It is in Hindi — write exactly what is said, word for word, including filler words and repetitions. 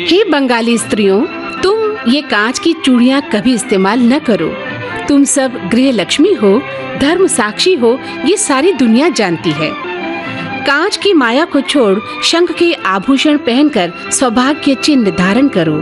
हे बंगाली स्त्रियों, तुम ये कांच की चूड़ियां कभी इस्तेमाल न करो। तुम सब गृह लक्ष्मी हो, धर्म साक्षी हो, ये सारी दुनिया जानती है। कांच की माया को छोड़ शंख के आभूषण पहनकर सौभाग्य चिन्ह धारण करो।